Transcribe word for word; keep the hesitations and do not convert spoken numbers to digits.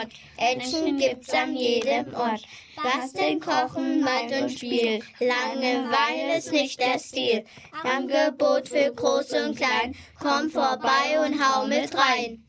Action gibt's an jedem Ort. Basteln, kochen, malt und spiel. Langeweile ist nicht der Stil. Angebot für Groß und Klein. Komm vorbei und hau mit rein.